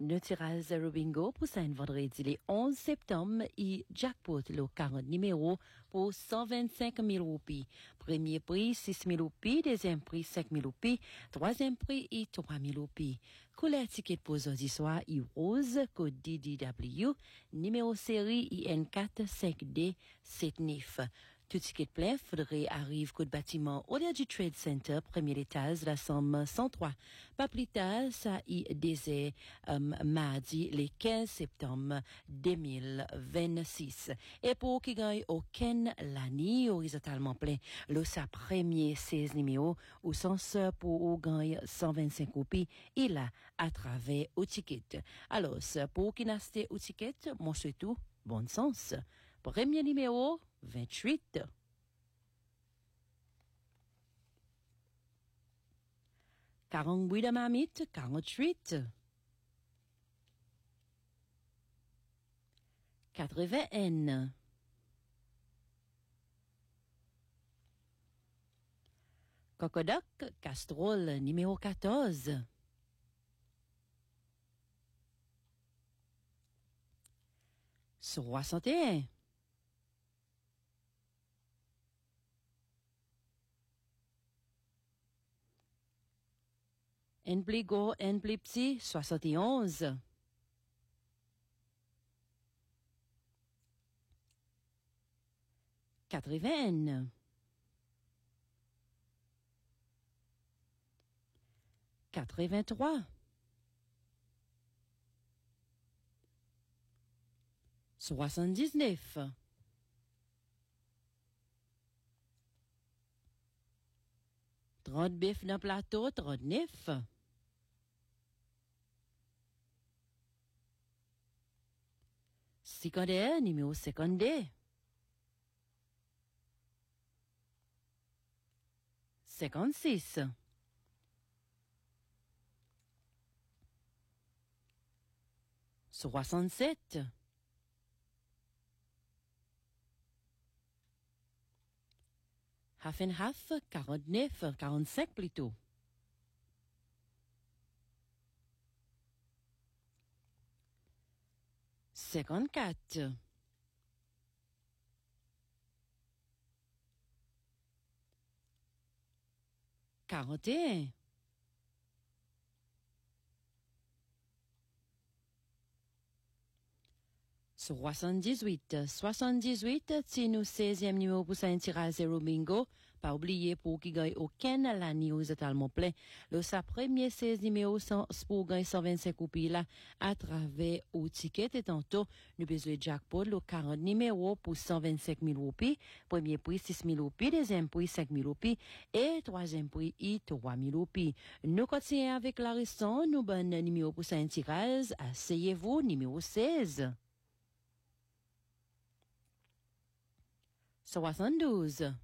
Le tirage Zero Bingo pour ça vendredi le 11 septembre et jackpot le 40 numéros pour 125 000 roupies. Premier prix 6 000 roupies, deuxième prix 5 000 roupies, troisième prix et 3 000 roupies. Couleur ticket pour aujourd'hui soir et rose, code DDW, numéro série IN4-5D-79. Tout ticket plein, faudrait arrive code bâtiment au du Trade Center, premier étage, la somme 103. Pas plus tard, ça y désert, mardi, le 15 septembre 2026. Et pour qui gagne aucun l'année horizontalement plein, le sa premier 16 numéros, au sens pour gagner 125 copies, il a à travers au ticket. Alors, pour qui n'a acheté au ticket, moi c'est tout, bon sens. Premier numéro, 28. Carambouille de mamite, 48. 80N. Cocodoc, Castrol, numéro 14. 61. N plus gros, N plus petit, 71. 80. 83. 79. 30 bif dans plateau, 39. 51, numéro 52. 56. 67. 50, 49, 45 plutôt. 54. 41. 78. 78, c'est nous 16e numéro pour un tirage zéro bingo. Pas oublier pour qui gagne aucun l'année aux étalement plein. Le sa premier 16 numéro pour gagner 125 copies là, à travers au ticket et tantôt, nous besoin de jackpot, le 40 numéro pour 125 000 roupies. Premier prix 6 000 roupies, deuxième prix 5 000 roupies et troisième prix 3 000 roupies. Nous continuons avec la restant, nous bon numéro pour un tirage. Asseyez-vous, numéro 16. 72.